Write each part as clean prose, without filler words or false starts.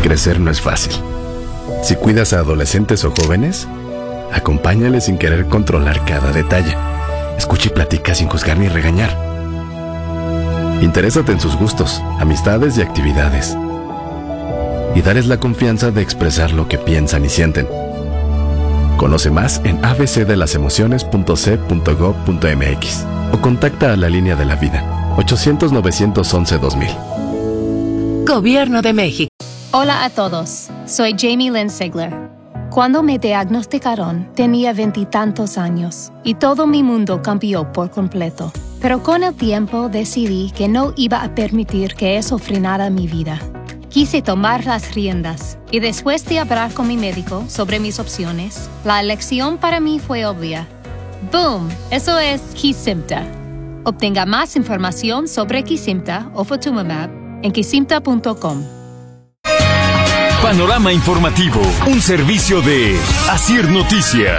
Crecer no es fácil. Si cuidas a adolescentes o jóvenes, acompáñales sin querer controlar cada detalle. Escucha y platica sin juzgar ni regañar. Interésate en sus gustos, amistades y actividades. Y dales la confianza de expresar lo que piensan y sienten. Conoce más en abcdelasemociones.c.gov.mx o contacta a la Línea de la Vida, 800-911-2000. Gobierno de México. Hola a todos, soy Jamie Lynn Sigler. Cuando me diagnosticaron, tenía 20 y tantos años y todo mi mundo cambió por completo. Pero con el tiempo decidí que no iba a permitir que eso frenara mi vida. Quise tomar las riendas y después de hablar con mi médico sobre mis opciones, la elección para mí fue obvia. ¡Boom! Eso es Kesimpta. Obtenga más información sobre Kesimpta o Ofatumumab en kesimpta.com. Panorama informativo, un servicio de Asir Noticias.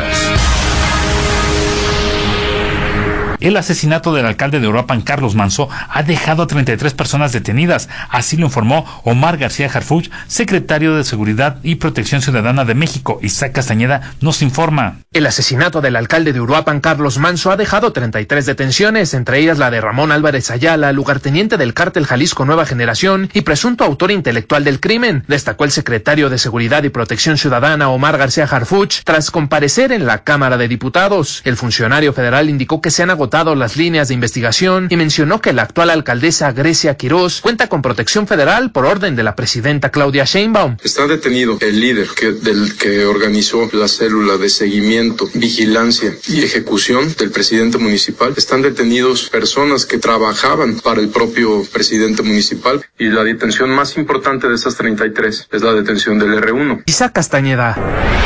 El asesinato del alcalde de Uruapan, Carlos Manzo, ha dejado a 33 personas detenidas. Así lo informó Omar García Harfuch, secretario de Seguridad y Protección Ciudadana de México. Isaac Castañeda nos informa. El asesinato del alcalde de Uruapan, Carlos Manzo, ha dejado 33 detenciones, entre ellas la de Ramón Álvarez Ayala, lugarteniente del cártel Jalisco Nueva Generación y presunto autor intelectual del crimen, destacó el secretario de Seguridad y Protección Ciudadana, Omar García Harfuch, tras comparecer en la Cámara de Diputados. El funcionario federal indicó que se han agotado las líneas de investigación y mencionó que la actual alcaldesa Grecia Quirós cuenta con protección federal por orden de la presidenta Claudia Sheinbaum. Está detenido el líder del que organizó la célula de seguimiento, vigilancia y ejecución del presidente municipal. Están detenidos personas que trabajaban para el propio presidente municipal y la detención más importante de esas 33 es la detención del R1. Isaac Castañeda.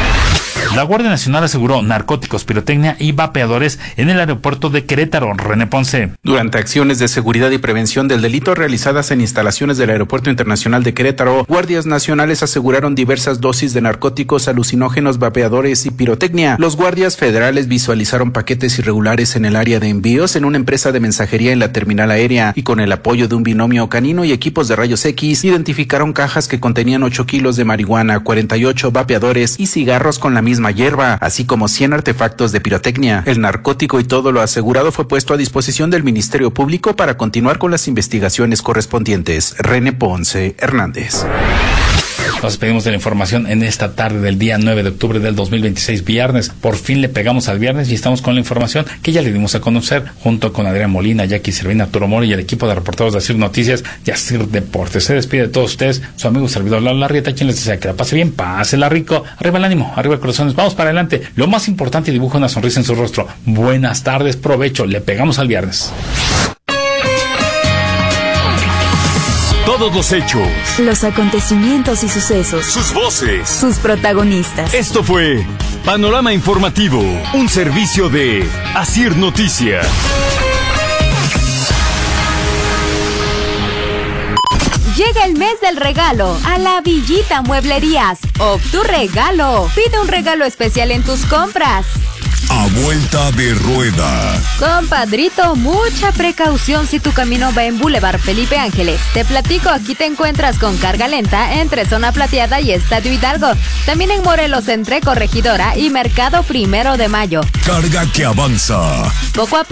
La Guardia Nacional aseguró narcóticos, pirotecnia y vapeadores en el aeropuerto de Querétaro. René Ponce. Durante acciones de seguridad y prevención del delito realizadas en instalaciones del Aeropuerto Internacional de Querétaro, guardias nacionales aseguraron diversas dosis de narcóticos, alucinógenos, vapeadores y pirotecnia. Los guardias federales visualizaron paquetes irregulares en el área de envíos en una empresa de mensajería en la terminal aérea y con el apoyo de un binomio canino y equipos de rayos X, identificaron cajas que contenían 8 kilos de marihuana, 48 vapeadores y cigarros con la misma hierba, así como 100 artefactos de pirotecnia. El narcótico y todo lo asegurado fue puesto a disposición del Ministerio Público para continuar con las investigaciones correspondientes. René Ponce Hernández. Nos despedimos de la información en esta tarde del día 9 de octubre del 2026, viernes. Por fin le pegamos al viernes y estamos con la información que ya le dimos a conocer junto con Adrián Molina, Jackie Servín, Arturo Mori y el equipo de reporteros de Asir Noticias y Asir Deportes. Se despide de todos ustedes su amigo y servidor Lalo Larrieta, quien les desea que la pase bien, pásela rico, arriba el ánimo, arriba el corazón, vamos para adelante. Lo más importante, dibuja una sonrisa en su rostro. Buenas tardes, provecho, le pegamos al viernes. Todos los hechos, los acontecimientos y sucesos, sus voces, sus protagonistas. Esto fue Panorama Informativo, un servicio de Asir Noticias. Llega el mes del regalo a la Villita Mueblerías. Tu regalo. Pide un regalo especial en tus compras. A vuelta de rueda. Compadrito, mucha precaución si tu camino va en Boulevard Felipe Ángeles. Te platico, aquí te encuentras con carga lenta entre Zona Plateada y Estadio Hidalgo. También en Morelos entre Corregidora y Mercado 1 de Mayo. Carga que avanza. Poco a